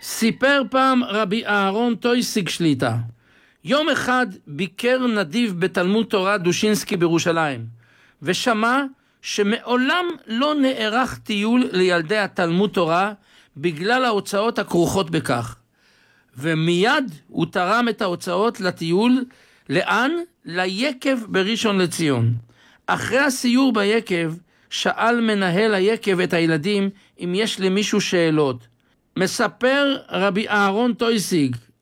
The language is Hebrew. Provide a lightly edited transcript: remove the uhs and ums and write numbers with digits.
סיפר פעם רבי אהרון טויסיג שליטה. יום אחד ביקר נדיב בתלמוד תורה דושינסקי בירושלים, ושמע שמעולם לא נערך טיול לילדי התלמוד תורה בגלל ההוצאות הכרוכות בכך. ומיד הוא תרם את ההוצאות לטיול. לאן? ליקב בראשון לציון. אחרי הסיור ביקב, שאל מנהל היקב את הילדים אם יש למישהו שאלות. מספר רבי אהרון טויסיג,